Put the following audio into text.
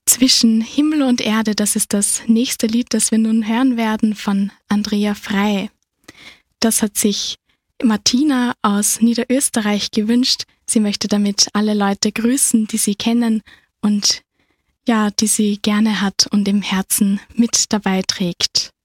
Zwischen Himmel und Erde, das ist das nächste Lied, das wir nun hören werden von Andrea Frey. Das hat sich Martina aus Niederösterreich gewünscht. Sie möchte damit alle Leute grüßen, die sie kennen und ja, die sie gerne hat und im Herzen mit dabei trägt.